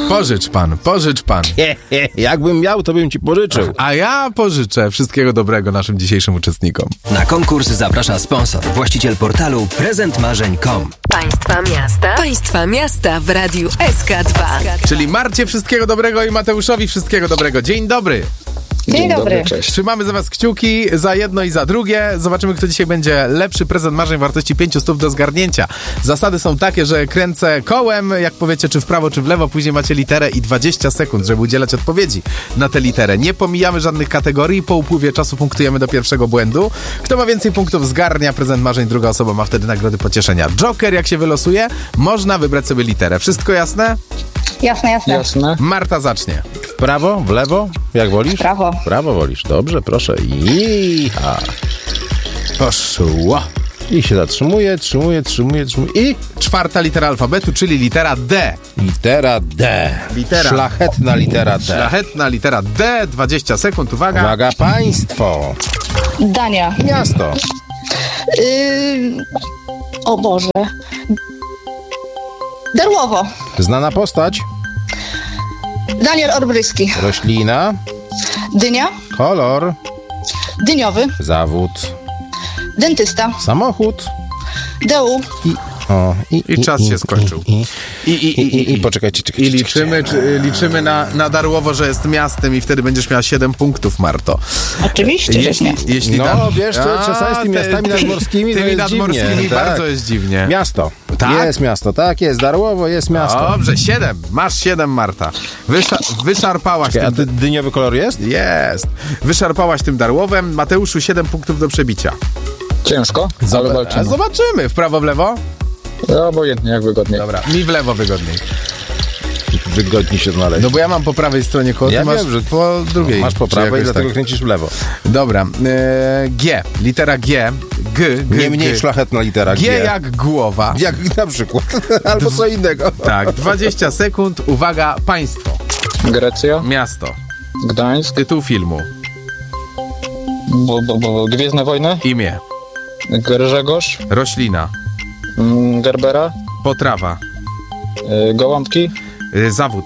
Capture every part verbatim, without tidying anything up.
Pożycz pan, pożycz pan. Jakbym miał, to bym ci pożyczył. A ja pożyczę. Wszystkiego dobrego naszym dzisiejszym uczestnikom. Na konkurs zaprasza sponsor, właściciel portalu prezent marzeń kropka com. Państwa miasta. Państwa miasta w Radiu S K dwa. Czyli Marcie wszystkiego dobrego i Mateuszowi wszystkiego dobrego. Dzień dobry. Dzień, Dzień dobry. dobry. Cześć. Trzymamy za was kciuki za jedno i za drugie. Zobaczymy, kto dzisiaj będzie lepszy. Prezent marzeń wartości pięć stów do zgarnięcia. Zasady są takie, że kręcę kołem, jak powiecie, czy w prawo, czy w lewo. Później macie literę i dwadzieścia sekund, żeby udzielać odpowiedzi na tę literę. Nie pomijamy żadnych kategorii. Po upływie czasu punktujemy do pierwszego błędu. Kto ma więcej punktów, zgarnia prezent marzeń. Druga osoba ma wtedy nagrody pocieszenia. Joker, jak się wylosuje, można wybrać sobie literę. Wszystko jasne? Jasne, jasne. Jasne. Marta zacznie. W prawo, w lewo? Jak wolisz? W prawo. W prawo wolisz. Dobrze, proszę. Iha. Poszło. I się zatrzymuje, trzymuje, trzymuje, trzymuje. I Czwarta litera alfabetu, czyli litera D. litera D. Litera. Szlachetna litera D. Szlachetna litera D. dwadzieścia sekund, uwaga. Uwaga, państwo. Dania. Miasto. Yy... O Boże. Darłowo. Znana postać. Daniel Olbryski. Roślina. Dynia. Kolor. Dyniowy. Zawód. Dentysta. Samochód. Deu. I, o, i, I czas się skończył. I, I, i, i, i, i, i poczekajcie, czekajcie. I liczymy, czy, liczymy na, na Darłowo, że jest miastem i wtedy będziesz miała siedem punktów, Marto. Oczywiście, że Jeśli, nie. jeśli No, da... wiesz, to czasami z tymi te- miastami ty- nadmorskimi to Tymi jest nadmorskimi dziwnie, bardzo tak. jest dziwnie. Miasto. Tak? Jest miasto, tak jest. Darłowo jest miasto. Dobrze, siedem. Masz siedem, Marta. Wysza, wyszarpałaś Czekaj, a tym... ty dyniowy kolor jest? Jest. Wyszarpałaś tym Darłowem. Mateuszu, siedem punktów do przebicia. Ciężko, ale A walczymy. zobaczymy. W prawo, w lewo? No, obojętnie, jak wygodniej. Dobra, mi w lewo wygodniej. Wygodnie się znaleźć. No bo ja mam po prawej stronie koło, Ja ty masz wiem, że- po drugiej. Masz po Czy prawej, jakoś dlatego tak? kręcisz w lewo. Dobra. E, G. Litera G. G. G Nie mniej G. szlachetna litera G G. jak głowa. Jak na przykład. Albo co innego. Tak, dwadzieścia sekund. Uwaga, państwo. Grecja, Miasto. Gdańsk, Tytuł filmu. bo, bo, bo, Gwiezdne Wojny, Imię. Grzegorz, Roślina. mm, Gerbera, Potrawa. y, Gołąbki, Y, Zawód.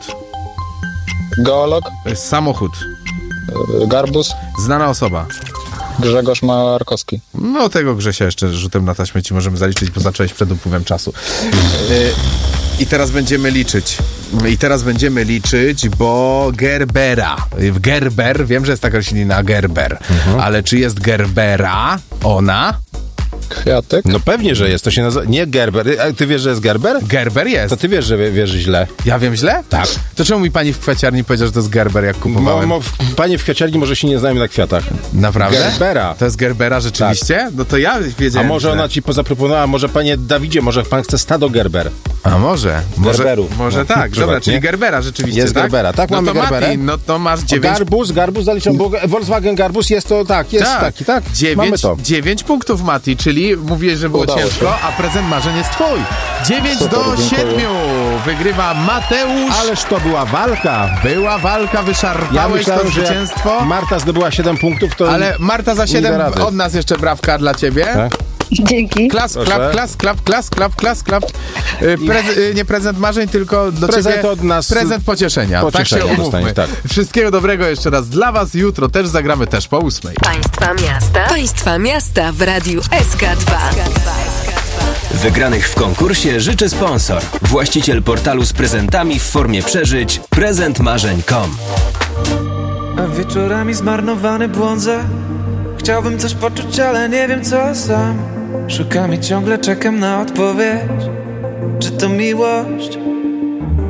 Geolog, Y, Samochód. y, Garbus, Znana osoba. Grzegorz Markowski. No tego Grzesia jeszcze rzutem na taśmę ci możemy zaliczyć, bo zacząłeś przed upływem czasu. Y, I teraz będziemy liczyć. I teraz będziemy liczyć, bo Gerbera. Y, Gerber, wiem, że jest taka roślina Gerber, ale czy jest Gerbera ona? Kwiatek, No pewnie, że jest. To się nazywa... Nie Gerber. A ty wiesz, że jest Gerber? Gerber jest. To ty wiesz, że wie- wiesz źle. Ja wiem źle? Tak. To czemu mi pani w kwiaciarni powiedział, że to jest Gerber, jak Mo, kupowałem? mo, w- panie w kwiaciarni może się nie znają na kwiatach. Naprawdę? Gerbera. To jest Gerbera rzeczywiście? No to ja A wiedziałem. może że... ona ci pozaproponowała, może panie Dawidzie, może pan chce stado Gerber. A może? Może, Gerberów. może No, tak. Dobra, przykład, czyli nie? Gerbera rzeczywiście, Jest tak? Gerbera. Tak, no mamy to Gerberę. Mati, no to masz dziewięć... Garbus, Garbus zaliczam, bo Volkswagen Garbus jest to, tak, jest taki, tak. Mamy Dziewięć, to. dziewięć punktów, Mati, czyli mówiłeś, że było Udało ciężko, się. a prezent marzeń jest twój. Dziewięć Super, do dziękuję. siedmiu. Wygrywa Mateusz. Ależ to była walka. Była walka, Ja wyszarpałeś myślałem, to że jak zwycięstwo. Marta zdobyła siedem punktów, to... Ale Marta za Nie siedem, da rady. od nas jeszcze brawka dla ciebie. Tak? Dzięki. Klas, Proszę. klap, klas, klap, klas, klap, klas, klap. Y, Prez, y, nie prezent marzeń, tylko do Prezent ciebie od nas- prezent pocieszenia. Pocieszenia tak się umówmy. dostaniesz, tak. Wszystkiego dobrego jeszcze raz dla was. Jutro też zagramy też po ósmej. Państwa miasta. Państwa miasta w Radiu S K dwa. Wygranych w konkursie życzy sponsor, właściciel portalu z prezentami w formie przeżyć prezent marzeń kropka com. A wieczorami zmarnowany błądzę. Chciałbym coś poczuć, ale nie wiem co sam. Szukam i ciągle czekam na odpowiedź. Czy to miłość?